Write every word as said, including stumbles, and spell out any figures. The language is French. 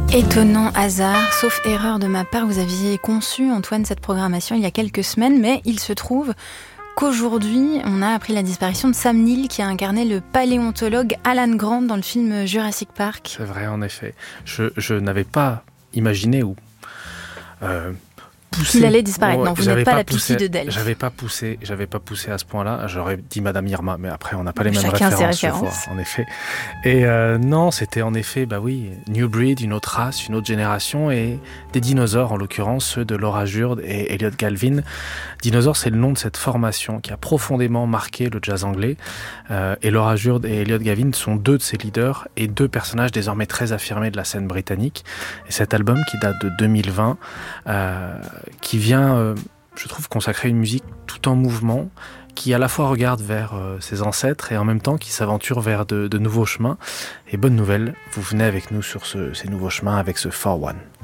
Étonnant hasard, sauf erreur de ma part, vous aviez conçu, Antoine, cette programmation il y a quelques semaines, mais il se trouve qu'aujourd'hui, on a appris la disparition de Sam Neill qui a incarné le paléontologue Alan Grant dans le film Jurassic Park. C'est vrai, en effet. Je, je n'avais pas imaginé ou... Euh, Poussé. Il allait disparaître. Ouais, non, vous n'êtes pas, pas la poussé, pitié de Delphes. J'avais pas poussé, j'avais pas poussé à ce point-là. J'aurais dit Madame Irma, mais après on n'a pas les mêmes Chacun références, ses références. Je vois, en effet. Et euh, non, c'était en effet, bah oui, New Breed, une autre race, une autre génération, et des dinosaures, en l'occurrence ceux de Laura Jurd et Elliot Galvin. Dinosaures, c'est le nom de cette formation qui a profondément marqué le jazz anglais. Euh, et Laura Jurd et Elliot Galvin sont deux de ses leaders et deux personnages désormais très affirmés de la scène britannique. Et cet album qui date de deux mille vingt, euh, qui vient euh, je trouve consacrer une musique tout en mouvement, qui à la fois regarde vers euh, ses ancêtres et en même temps qui s'aventure vers de, de nouveaux chemins. Et bonne nouvelle, vous venez avec nous sur ce, ces nouveaux chemins avec ce four one.